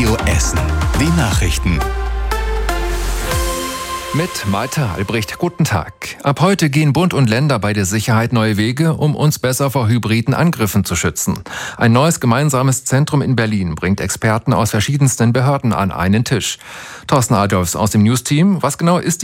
Radio Essen. Die Nachrichten. Mit Malte Albrecht, guten Tag. Ab heute gehen Bund und Länder bei der Sicherheit neue Wege, um uns besser vor hybriden Angriffen zu schützen. Ein neues gemeinsames Zentrum in Berlin bringt Experten aus verschiedensten Behörden an einen Tisch. Thorsten Adolfs aus dem News-Team, was genau ist